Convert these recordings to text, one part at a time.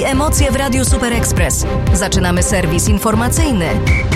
i emocje w Radiu Super Express. Zaczynamy serwis informacyjny.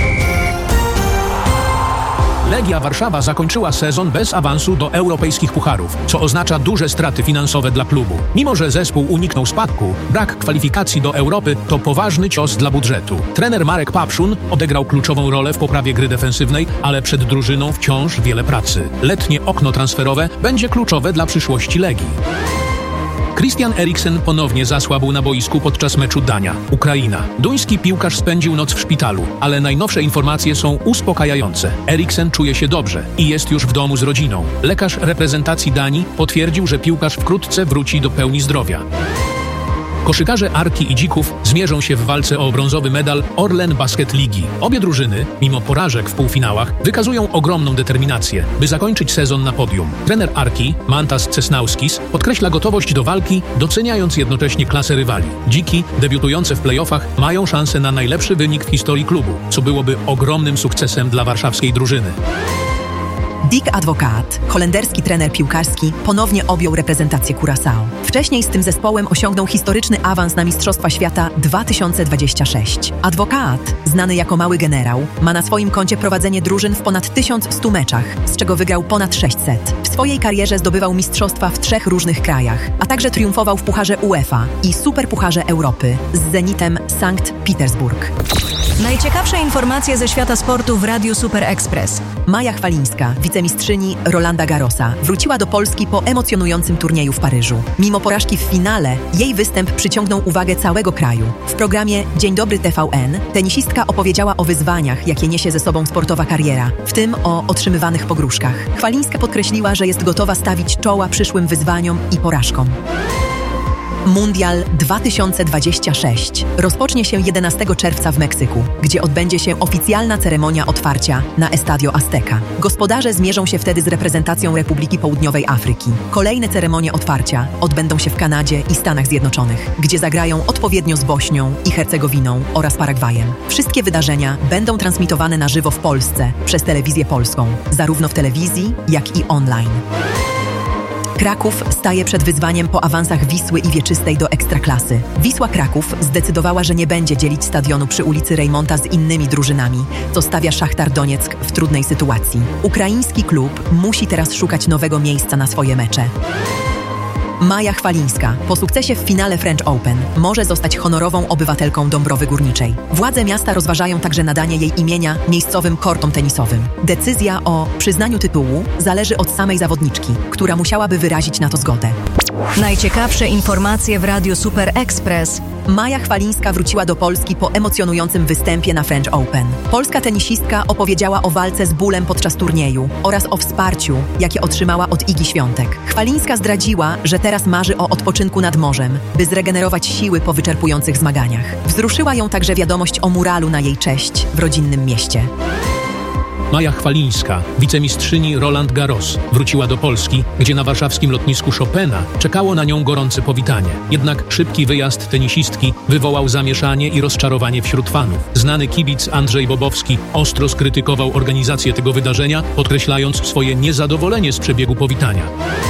Legia Warszawa zakończyła sezon bez awansu do europejskich pucharów, co oznacza duże straty finansowe dla klubu. Mimo że zespół uniknął spadku, brak kwalifikacji do Europy to poważny cios dla budżetu. Trener Marek Papszun odegrał kluczową rolę w poprawie gry defensywnej, ale przed drużyną wciąż wiele pracy. Letnie okno transferowe będzie kluczowe dla przyszłości Legii. Christian Eriksen ponownie zasłabł na boisku podczas meczu Dania-Ukraina. Duński piłkarz spędził noc w szpitalu, ale najnowsze informacje są uspokajające. Eriksen czuje się dobrze i jest już w domu z rodziną. Lekarz reprezentacji Danii potwierdził, że piłkarz wkrótce wróci do pełni zdrowia. Koszykarze Arki i Dzików zmierzą się w walce o brązowy medal Orlen Basket Ligi. Obie drużyny, mimo porażek w półfinałach, wykazują ogromną determinację, by zakończyć sezon na podium. Trener Arki, Mantas Cesnauskis, podkreśla gotowość do walki, doceniając jednocześnie klasę rywali. Dziki, debiutujące w play-offach, mają szansę na najlepszy wynik w historii klubu, co byłoby ogromnym sukcesem dla warszawskiej drużyny. Dick Advocaat, holenderski trener piłkarski, ponownie objął reprezentację Curaçao. Wcześniej z tym zespołem osiągnął historyczny awans na Mistrzostwa Świata 2026. Advocaat, znany jako Mały Generał, ma na swoim koncie prowadzenie drużyn w ponad 1100 meczach, z czego wygrał ponad 600. W swojej karierze zdobywał mistrzostwa w 3 różnych krajach, a także triumfował w Pucharze UEFA i Superpucharze Europy z Zenitem Sankt Petersburg. Najciekawsze informacje ze świata sportu w Radiu Super Express. Maja Chwalińska, wicemistrzyni Rolanda Garrosa, wróciła do Polski po emocjonującym turnieju w Paryżu. Mimo porażki w finale, jej występ przyciągnął uwagę całego kraju. W programie Dzień Dobry TVN tenisistka opowiedziała o wyzwaniach, jakie niesie ze sobą sportowa kariera, w tym o otrzymywanych pogróżkach. Chwalińska podkreśliła, że jest gotowa stawić czoła przyszłym wyzwaniom i porażkom. Mundial 2026 rozpocznie się 11 czerwca w Meksyku, gdzie odbędzie się oficjalna ceremonia otwarcia na Estadio Azteca. Gospodarze zmierzą się wtedy z reprezentacją Republiki Południowej Afryki. Kolejne ceremonie otwarcia odbędą się w Kanadzie i Stanach Zjednoczonych, gdzie zagrają odpowiednio z Bośnią i Hercegowiną oraz Paragwajem. Wszystkie wydarzenia będą transmitowane na żywo w Polsce przez Telewizję Polską, zarówno w telewizji, jak i online. Kraków staje przed wyzwaniem po awansach Wisły i Wieczystej do Ekstraklasy. Wisła Kraków zdecydowała, że nie będzie dzielić stadionu przy ulicy Rejmonta z innymi drużynami, co stawia Szachtar Donieck w trudnej sytuacji. Ukraiński klub musi teraz szukać nowego miejsca na swoje mecze. Maja Chwalińska po sukcesie w finale French Open może zostać honorową obywatelką Dąbrowy Górniczej. Władze miasta rozważają także nadanie jej imienia miejscowym kortom tenisowym. Decyzja o przyznaniu tytułu zależy od samej zawodniczki, która musiałaby wyrazić na to zgodę. Najciekawsze informacje w Radiu Super Express. Maja Chwalińska wróciła do Polski po emocjonującym występie na French Open. Polska tenisistka opowiedziała o walce z bólem podczas turnieju oraz o wsparciu, jakie otrzymała od Igi Świątek. Chwalińska zdradziła, że teraz marzy o odpoczynku nad morzem, by zregenerować siły po wyczerpujących zmaganiach. Wzruszyła ją także wiadomość o muralu na jej cześć w rodzinnym mieście. Maja Chwalińska, wicemistrzyni Roland Garros, wróciła do Polski, gdzie na warszawskim lotnisku Chopina czekało na nią gorące powitanie. Jednak szybki wyjazd tenisistki wywołał zamieszanie i rozczarowanie wśród fanów. Znany kibic Andrzej Bobowski ostro skrytykował organizację tego wydarzenia, podkreślając swoje niezadowolenie z przebiegu powitania.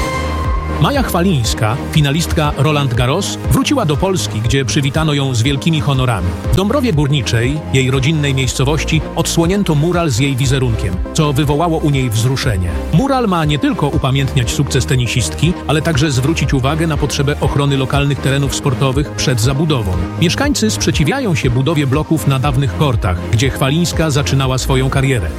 Maja Chwalińska, finalistka Roland Garros, wróciła do Polski, gdzie przywitano ją z wielkimi honorami. W Dąbrowie Górniczej, jej rodzinnej miejscowości, odsłonięto mural z jej wizerunkiem, co wywołało u niej wzruszenie. Mural ma nie tylko upamiętniać sukces tenisistki, ale także zwrócić uwagę na potrzebę ochrony lokalnych terenów sportowych przed zabudową. Mieszkańcy sprzeciwiają się budowie bloków na dawnych kortach, gdzie Chwalińska zaczynała swoją karierę.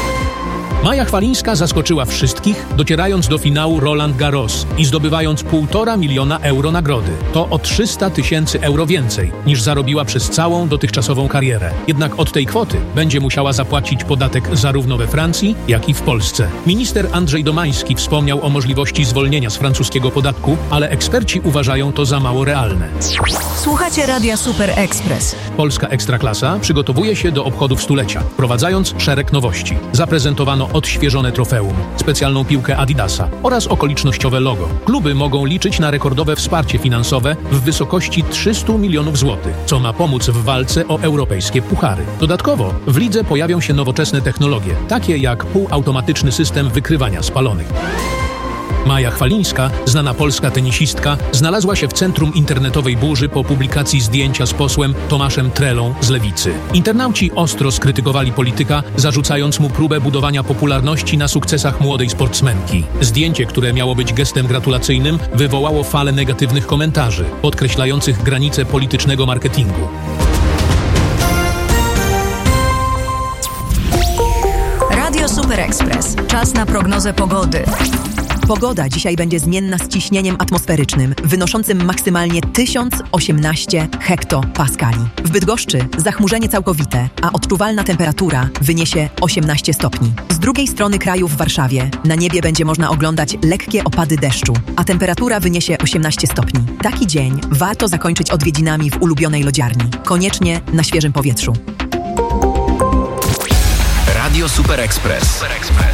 Maja Chwalińska zaskoczyła wszystkich, docierając do finału Roland Garros i zdobywając 1,5 miliona euro nagrody. To o 300 000 euro więcej, niż zarobiła przez całą dotychczasową karierę. Jednak od tej kwoty będzie musiała zapłacić podatek zarówno we Francji, jak i w Polsce. Minister Andrzej Domański wspomniał o możliwości zwolnienia z francuskiego podatku, ale eksperci uważają to za mało realne. Słuchacie Radia Super Express. Polska Ekstraklasa przygotowuje się do obchodów stulecia, wprowadzając szereg nowości. Zaprezentowano odświeżone trofeum, specjalną piłkę Adidasa oraz okolicznościowe logo. Kluby mogą liczyć na rekordowe wsparcie finansowe w wysokości 300 milionów złotych, co ma pomóc w walce o europejskie puchary. Dodatkowo w lidze pojawią się nowoczesne technologie, takie jak półautomatyczny system wykrywania spalonych. Maja Chwalińska, znana polska tenisistka, znalazła się w centrum internetowej burzy po publikacji zdjęcia z posłem Tomaszem Trelą z Lewicy. Internauci ostro skrytykowali polityka, zarzucając mu próbę budowania popularności na sukcesach młodej sportsmenki. Zdjęcie, które miało być gestem gratulacyjnym, wywołało falę negatywnych komentarzy, podkreślających granice politycznego marketingu. Radio Super Express. Czas na prognozę pogody. Pogoda dzisiaj będzie zmienna z ciśnieniem atmosferycznym, wynoszącym maksymalnie 1018 hektopaskali. W Bydgoszczy zachmurzenie całkowite, a odczuwalna temperatura wyniesie 18 stopni. Z drugiej strony kraju w Warszawie na niebie będzie można oglądać lekkie opady deszczu, a temperatura wyniesie 18 stopni. Taki dzień warto zakończyć odwiedzinami w ulubionej lodziarni. Koniecznie na świeżym powietrzu. Radio Super Express.